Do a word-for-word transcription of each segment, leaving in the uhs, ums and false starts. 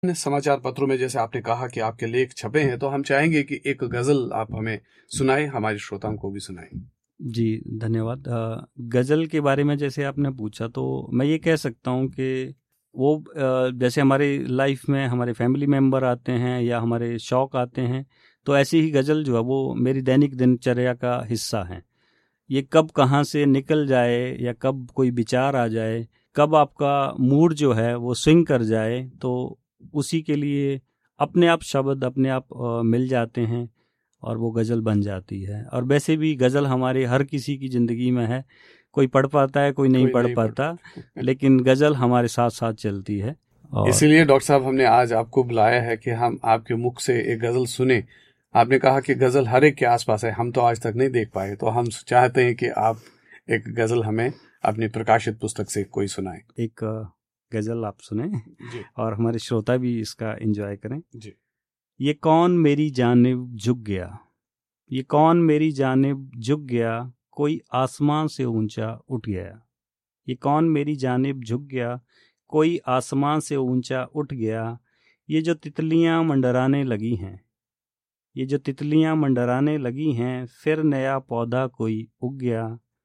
समाचार पत्रों में जैसे आपने कहा कि आपके लेख छपे हैं, तो हम चाहेंगे कि एक गज़ल आप हमें सुनाएं, हमारे श्रोताओं को भी सुनाएं। जी धन्यवाद। अ, गज़ल के बारे में जैसे आपने पूछा, तो मैं ये कह सकता हूँ कि वो अ, जैसे हमारी लाइफ में हमारे फैमिली मेम्बर आते हैं या हमारे शौक आते हैं, तो ऐसी ही गज़ल जो है वो मेरी दैनिक दिनचर्या का हिस्सा है। ये कब कहाँ से निकल जाए या कब कोई विचार आ जाए, कब आपका मूड जो है वो स्विंग कर जाए, तो उसी के लिए अपने आप शब्द अपने आप अ, मिल जाते हैं और वो गज़ल बन जाती है। और वैसे भी गज़ल हमारे हर किसी की ज़िंदगी में है, कोई पढ़ पाता है कोई नहीं कोई पढ़ नहीं पढ़ पाता, पाता। लेकिन गज़ल हमारे साथ साथ चलती है। और इसीलिए डॉक्टर साहब हमने आज आपको बुलाया है कि हम आपके मुख से एक गज़ल सुने। आपने कहा कि गज़ल हर एक के आसपास है, हम तो आज तक नहीं देख पाए, तो हम चाहते हैं कि आप एक गज़ल हमें अपनी प्रकाशित पुस्तक से कोई सुनाएं। एक अ, गज़ल आप सुने जी और हमारे श्रोता भी इसका एंजॉय करें। जी। ये कौन मेरी जानिब झुक गया, ये कौन मेरी जानिब झुक गया, कोई आसमां से ऊंचा उठ गया। ये कौन मेरी जानिब झुक गया, कोई आसमां से ऊंचा उठ गया। ये जो तितलियां मंडराने लगी हैं, ये जो तितलियां मंडराने लगी हैं, फिर नया पौधा कोई उग गया।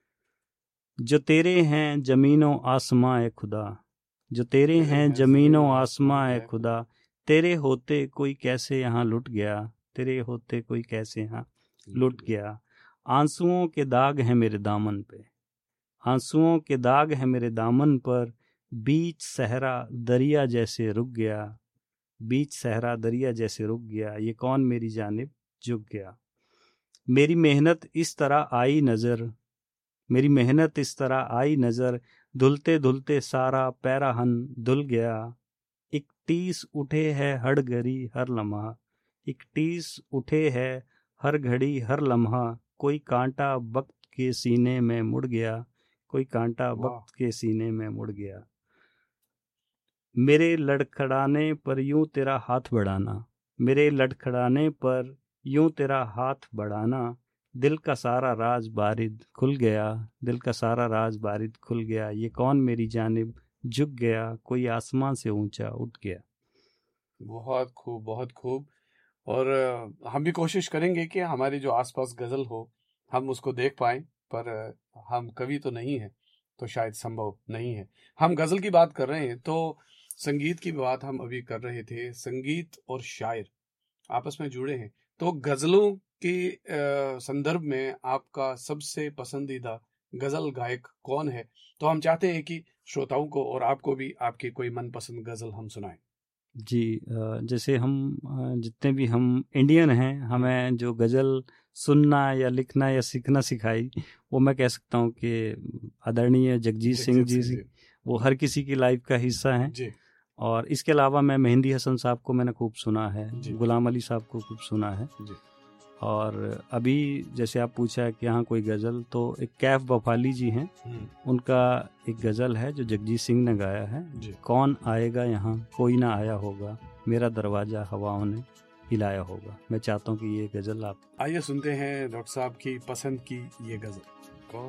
जो तेरे हैं जमीनों आसमां ए खुदा, जो तेरे तेरे हैं हैं जमीनों जमीनों आसमां आसमां ए है खुदा। खुदा, तेरे होते कोई कैसे यहाँ लुट गया, तेरे होते कोई कैसे यहाँ लुट गया। आंसुओं के दाग हैं मेरे दामन पे, आंसुओं के दाग हैं मेरे दामन पर, बीच सहरा दरिया जैसे रुक गया, बीच सहरा दरिया जैसे रुक गया। ये कौन मेरी जानिब झुक गया। मेरी मेहनत इस तरह आई नजर, मेरी मेहनत इस तरह आई नजर, धुलते धुलते सारा पैराहन धुल गया। इकतीस उठे है हर घड़ी हर लम्हा, इकतीस उठे है हर घड़ी हर लम्हा, कोई कांटा वक्त के सीने में मुड़ गया, कोई कांटा वाह। वक्त के सीने में मुड़ गया। मेरे लड़खड़ाने पर यूं तेरा हाथ बढ़ाना, मेरे लड़खड़ाने पर यूं तेरा हाथ बढ़ाना, दिल का सारा राज बारिद खुल गया, दिल का सारा राज बारिद खुल गया। ये कौन मेरी जानिब झुक गया, कोई आसमां से ऊंचा उठ गया। बहुत खूब, बहुत खूब। और अ, हम भी कोशिश करेंगे कि हमारे जो आसपास गज़ल हो, हम उसको देख पाएं, पर अ, हम कवि तो नहीं हैं, तो शायद संभव नहीं है। हम गज़ल की बात कर रहे हैं, तो संगीत की बात हम अभी कर रहे थे। संगीत और शायर आपस में जुड़े हैं, तो गज़लों के अ, संदर्भ में आपका सबसे पसंदीदा गज़ल गायक कौन है? तो हम चाहते हैं कि श्रोताओं को और आपको भी आपकी कोई मनपसंद गज़ल हम सुनाएं। जी अ, जैसे हम अ, जितने भी हम इंडियन हैं, हम्म। हमें जो गज़ल सुनना या लिखना या सीखना सिखाई, वो मैं कह सकता हूँ कि आदरणीय जगजीत सिंह जगजीत जी सिंह से- जी। वो हर किसी की लाइफ का हिस्सा हैं। जी और इसके अलावा मैं मेहंदी हसन साहब को मैंने खूब सुना है, जी गुलाम अली साहब को खूब सुना है। जी और अभी जैसे आप पूछा है कि यहाँ कोई गज़ल, तो एक कैफ बफाली जी हैं, हम्म, उनका एक गज़ल है जो जगजीत सिंह ने गाया है। जी। कौन आएगा यहाँ कोई ना आया होगा, मेरा दरवाज़ा हवाओं ने हिलाया होगा। मैं चाहता हूँ कि ये गज़ल आप आइए सुनते हैं डॉक्टर साहब की पसंद की ये गज़ल।